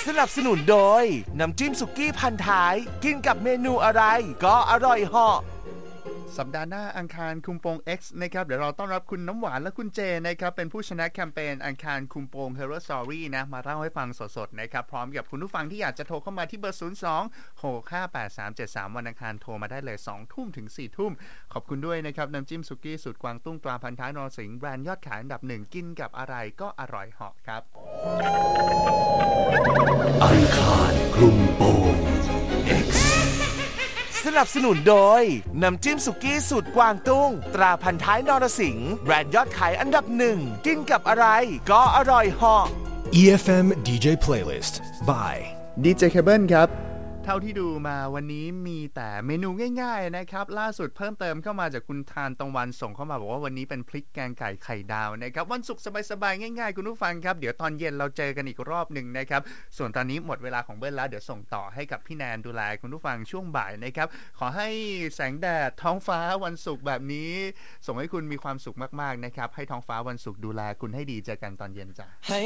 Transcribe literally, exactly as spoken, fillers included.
สนับสนุนโดยน้ำจิ้มสุกี้พันท้ายกินกับเมนูอะไรก็อร่อยเหาะสัปดาห์หน้าอังคารคุมโปง X นะครับเดี๋ยวเราต้อนรับคุณน้ำหวานและคุณเจนะครับเป็นผู้ชนะแคมเปญอังคารคุมโปง Hero Story นะมาเล่าให้ฟังสดๆนะครับพร้อมกับคุณผู้ฟังที่อยากจะโทรเข้ามาที่เบอร์ศูนย์ สอง หก ห้า แปด สาม เจ็ด สามวันอังคารโทรมาได้เลยสองทุ่มถึงสี่ทุ่มขอบคุณด้วยนะครับน้ำจิ้มสุกี้สูตรกวางตุ้งตราพันท้ายนรสิงห์แบรนด์ยอดขายอันดับหนึ่งกินกับอะไรก็อร่อยเหาะครับอังคารคลุมโปง X สนับสนุนโดยน้ำจิ้มสุกี้สูตรกวางตุ้งตราพันท้ายนรสิงห์แบรนด์ยอดขายอันดับหนึ่งกินกับอะไรก็อร่อยเหาะอี เอฟ เอ็ม ดี เจ Playlist by ดี เจ Cable ครับเท่าที่ดูมาวันนี้มีแต่เมนูง่ายๆนะครับล่าสุดเพิ่มเติมเข้ามาจากคุณทานตะวันส่งเข้ามาบอกว่าวันนี้เป็นพริกแกงไก่ไข่ดาวนะครับวันศุกร์สบายๆง่ายๆคุณผู้ฟังครับเดี๋ยวตอนเย็นเราเจอกันอีกรอบหนึ่งนะครับส่วนตอนนี้หมดเวลาของเบิ้ลแล้วเดี๋ยวส่งต่อให้กับพี่แนนดูแลคุณผู้ฟังช่วงบ่ายนะครับขอให้แสงแดดท้องฟ้าวันศุกร์แบบนี้ส่งให้คุณมีความสุขมากๆนะครับให้ท้องฟ้าวันศุกร์ดูแลคุณให้ดีเจอกันตอนเย็นจ้ะ